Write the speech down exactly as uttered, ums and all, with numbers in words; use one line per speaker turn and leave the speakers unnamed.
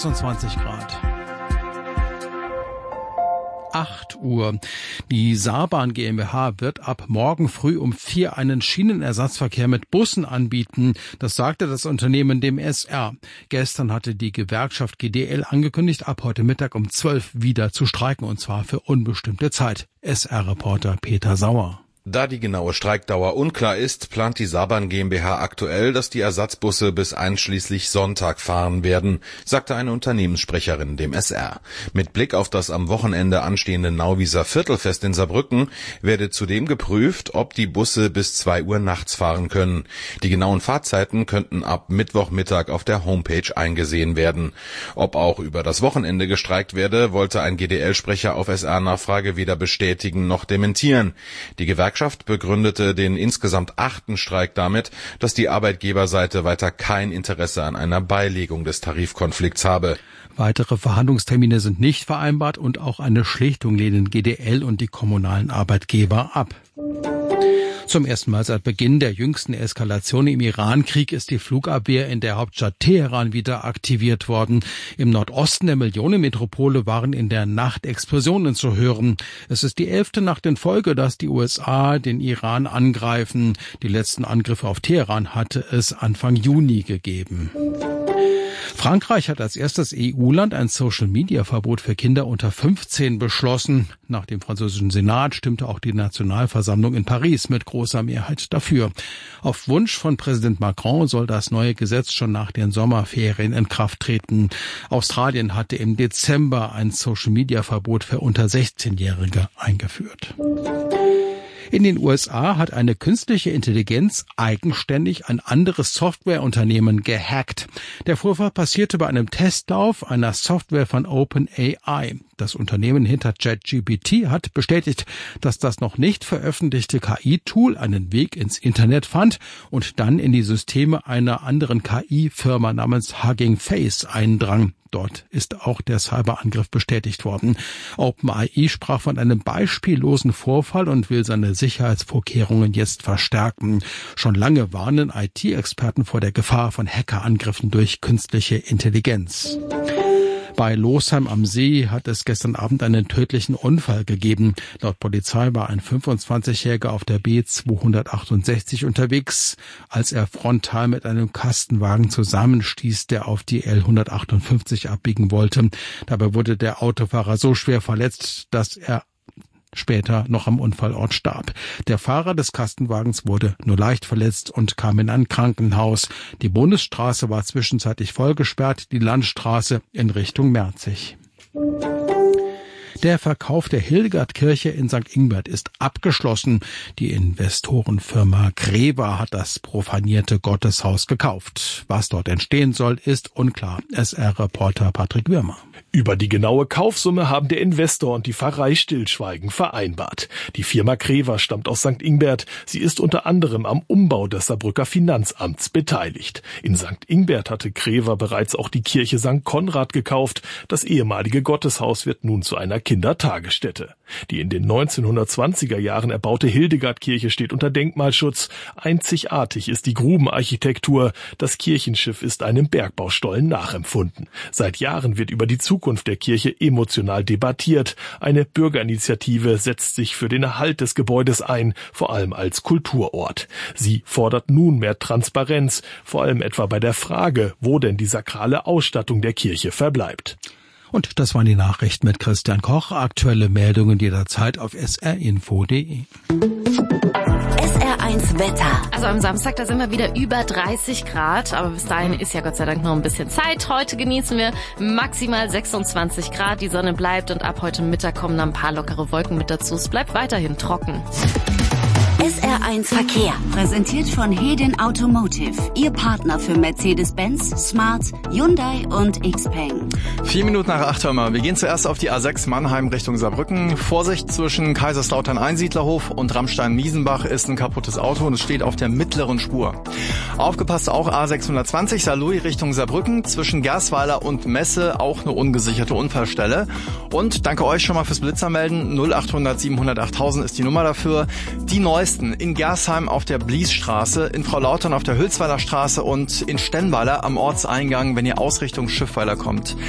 sechsundzwanzig Grad. acht Uhr. Die Saarbahn GmbH wird ab morgen früh um vier einen Schienenersatzverkehr mit Bussen anbieten. Das sagte das Unternehmen dem S R. Gestern hatte die Gewerkschaft G D L angekündigt, ab heute Mittag um zwölf wieder zu streiken, und zwar für unbestimmte Zeit. S R-Reporter Peter Sauer.
Da die genaue Streikdauer unklar ist, plant die Saarbahn GmbH aktuell, dass die Ersatzbusse bis einschließlich Sonntag fahren werden, sagte eine Unternehmenssprecherin dem S R. Mit Blick auf das am Wochenende anstehende Nauwieser Viertelfest in Saarbrücken werde zudem geprüft, ob die Busse bis zwei Uhr nachts fahren können. Die genauen Fahrzeiten könnten ab Mittwochmittag auf der Homepage eingesehen werden. Ob auch über das Wochenende gestreikt werde, wollte ein G D L-Sprecher auf S R-Nachfrage weder bestätigen noch dementieren. Die Gewerkschaft Die Gewerkschaft begründete den insgesamt achten Streik damit, dass die Arbeitgeberseite weiter kein Interesse an einer Beilegung des Tarifkonflikts habe.
Weitere Verhandlungstermine sind nicht vereinbart und auch eine Schlichtung lehnen G D L und die kommunalen Arbeitgeber ab. Zum ersten Mal seit Beginn der jüngsten Eskalation im Iran-Krieg ist die Flugabwehr in der Hauptstadt Teheran wieder aktiviert worden. Im Nordosten der Millionenmetropole waren in der Nacht Explosionen zu hören. Es ist die elfte Nacht in Folge, dass die U S A den Iran angreifen. Die letzten Angriffe auf Teheran hatte es Anfang Juni gegeben. Frankreich hat als erstes E U-Land ein Social-Media-Verbot für Kinder unter fünfzehn beschlossen. Nach dem französischen Senat stimmte auch die Nationalversammlung in Paris mit großer Mehrheit dafür. Auf Wunsch von Präsident Macron soll das neue Gesetz schon nach den Sommerferien in Kraft treten. Australien hatte im Dezember ein Social-Media-Verbot für unter sechzehnjährige eingeführt. In den U S A hat eine künstliche Intelligenz eigenständig ein anderes Softwareunternehmen gehackt. Der Vorfall passierte bei einem Testlauf einer Software von OpenAI. Das Unternehmen hinter ChatGPT hat bestätigt, dass das noch nicht veröffentlichte K I-Tool einen Weg ins Internet fand und dann in die Systeme einer anderen K I-Firma namens Hugging Face eindrang. Dort ist auch der Cyberangriff bestätigt worden. OpenAI sprach von einem beispiellosen Vorfall und will seine Sicherheitsvorkehrungen jetzt verstärken. Schon lange warnen I T-Experten vor der Gefahr von Hackerangriffen durch künstliche Intelligenz. Bei Losheim am See hat es gestern Abend einen tödlichen Unfall gegeben. Laut Polizei war ein fünfundzwanzigjähriger auf der B zweihundertachtundsechzig unterwegs, als er frontal mit einem Kastenwagen zusammenstieß, der auf die L hundertachtundfünfzig abbiegen wollte. Dabei wurde der Autofahrer so schwer verletzt, dass er später noch am Unfallort starb. Der Fahrer des Kastenwagens wurde nur leicht verletzt und kam in ein Krankenhaus. Die Bundesstraße war zwischenzeitlich vollgesperrt, die Landstraße in Richtung Merzig. Der Verkauf der Hildegardkirche in Sankt Ingbert ist abgeschlossen. Die Investorenfirma Crewa hat das profanierte Gotteshaus gekauft. Was dort entstehen soll, ist unklar. S R-Reporter Patrick Würmer.
Über die genaue Kaufsumme haben der Investor und die Pfarrei Stillschweigen vereinbart. Die Firma Crewa stammt aus Sankt Ingbert. Sie ist unter anderem am Umbau des Saarbrücker Finanzamts beteiligt. In Sankt Ingbert hatte Crewa bereits auch die Kirche Sankt Konrad gekauft. Das ehemalige Gotteshaus wird nun zu einer Kindertagesstätte. Die in den neunzehnhundertzwanziger Jahren erbaute Hildegardkirche steht unter Denkmalschutz. Einzigartig ist die Grubenarchitektur. Das Kirchenschiff ist einem Bergbaustollen nachempfunden. Seit Jahren wird über die Zukunft der Kirche emotional debattiert. Eine Bürgerinitiative setzt sich für den Erhalt des Gebäudes ein, vor allem als Kulturort. Sie fordert nun mehr Transparenz, vor allem etwa bei der Frage, wo denn die sakrale Ausstattung der Kirche verbleibt.
Und das waren die Nachrichten mit Christian Koch. Aktuelle Meldungen jederzeit auf s r info punkt d e.
S R eins Wetter.
Also am Samstag, da sind wir wieder über dreißig Grad, aber bis dahin ist ja Gott sei Dank noch ein bisschen Zeit. Heute genießen wir maximal sechsundzwanzig Grad, die Sonne bleibt und ab heute Mittag kommen dann ein paar lockere Wolken mit dazu. Es bleibt weiterhin trocken.
S R eins Verkehr, präsentiert von Hedin Automotive, Ihr Partner für Mercedes-Benz, Smart, Hyundai und Xpeng.
Vier Minuten nach acht, hör mal. Wir gehen zuerst auf die A sechs Mannheim Richtung Saarbrücken. Vorsicht, zwischen Kaiserslautern-Einsiedlerhof und Rammstein-Miesenbach ist ein kaputtes Auto und es steht auf der mittleren Spur. Aufgepasst auch A sechshundertzwanzig Saarlouis Richtung Saarbrücken, zwischen Gersweiler und Messe auch eine ungesicherte Unfallstelle. Und danke euch schon mal fürs Blitzermelden. null achthundert siebenhundert achttausend ist die Nummer dafür. Die neuesten in Gersheim auf der Bliesstraße, in Frau Lautern auf der Hülsweiler Straße und in Stennweiler am Ortseingang, wenn ihr aus Richtung Schiffweiler kommt.